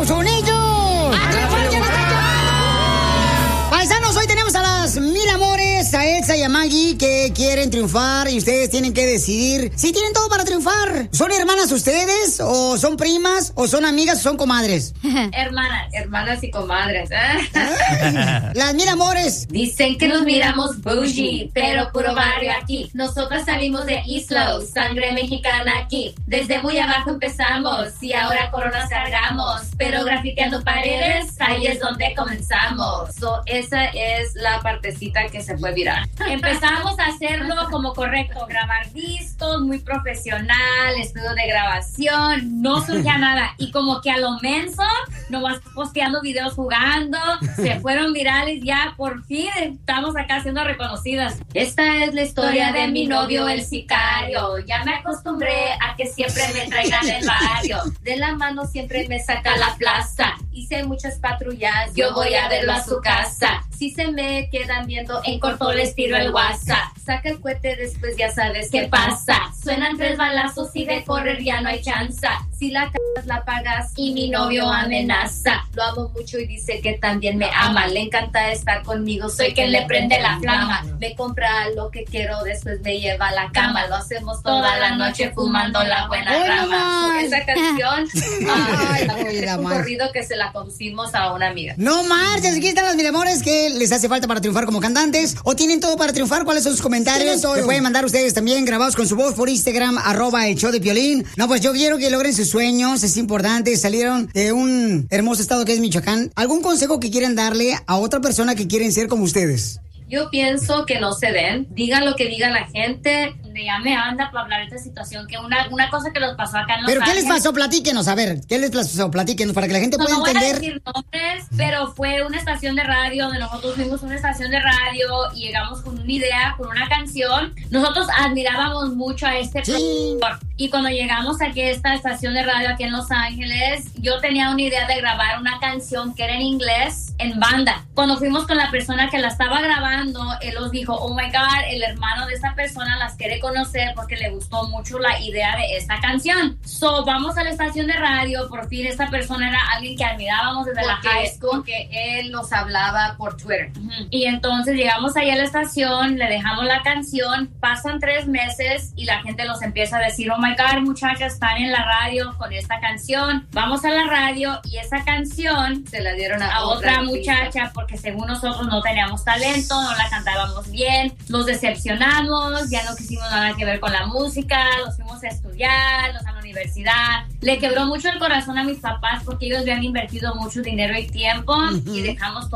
Estados Unidos. Paisanos, hoy tenemos a las mil amores, a Elsa y a Maggie, que quieren triunfar y ustedes tienen que decidir si tienen todo para triunfar. ¿Son hermanas ustedes? ¿O son primas? ¿O son amigas? ¿O son comadres? Hermanas y comadres. Las mil amores. Dicen que nos miramos bougie, pero puro barrio aquí. Nosotras salimos de Islo, sangre mexicana aquí. Desde muy abajo empezamos y ahora coronas cargamos. Pero grafiteando paredes, ahí es donde comenzamos. Esa es la partecita que se fue viral. Empezamos a hacerlo como correcto, grabar discos, muy profesional, estudio de grabación, no surgía nada. Y como que a lo menso, nomás posteando videos jugando, se fueron virales, ya por fin estamos acá siendo reconocidas. Esta es la historia de mi novio el sicario. Ya me acostumbré a que siempre me traigan del barrio. De la mano siempre me saca a la plaza. Hice muchas patrullas, yo voy a verlo a su casa. Si se me quedan viendo, en corto les tiro el WhatsApp. Saca el cohete, después ya sabes qué pasa. Suenan 3 balazos y de correr ya no hay chance. Si la cagas, la pagas y mi novio amenaza. Lo amo mucho y dice que también me ama. Le encanta estar conmigo, soy quien le prende la flama. Me compra lo que quiero, después me lleva a la cama. Lo hacemos toda la noche fumando la buena rama. Esa canción es un corrido que se la compusimos a una amiga. No marches, aquí están las mil amores que les hace falta para triunfar como cantantes o tienen todo para triunfar. ¿Cuáles son sus comentarios? Que pueden mandar ustedes también grabados con su voz por Instagram, @el_show_de_Piolín. No, pues yo quiero que logren sus sueños, es importante. Salieron de un hermoso estado que es Michoacán. ¿Algún consejo que quieran darle a otra persona que quieren ser como ustedes? Yo pienso que no se den, digan lo que diga la gente. Ya me anda para hablar de esta situación, que una cosa que nos pasó acá en Los ¿Pero Ángeles. qué les pasó? Platíquenos, a ver, ¿qué les pasó? Platíquenos para que la gente pueda entender. No voy a decir nombres, pero fue una estación de radio donde nosotros fuimos a una estación de radio y llegamos con una idea, con una canción. Nosotros admirábamos mucho a este productor. Y cuando llegamos aquí a esta estación de radio aquí en Los Ángeles, yo tenía una idea de grabar una canción que era en inglés, en banda. Cuando fuimos con la persona que la estaba grabando, él nos dijo, oh my God, el hermano de esta persona las quiere conocer porque le gustó mucho la idea de esta canción. So, vamos a la estación de radio, por fin esta persona era alguien que admirábamos desde la high school. Porque él nos hablaba por Twitter. Y entonces llegamos ahí a la estación, le dejamos la canción, pasan 3 meses y la gente nos empieza a decir, oh my God, muchachas, están en la radio con esta canción. Vamos a la radio y esa canción se la dieron a otra muchacha porque según nosotros no teníamos talento, no la cantábamos bien, nos decepcionamos, ya no quisimos nada que ver con la música, nos fuimos a estudiar, nos a la universidad. Le quebró mucho el corazón a mis papás porque ellos habían invertido mucho dinero y tiempo y dejamos todo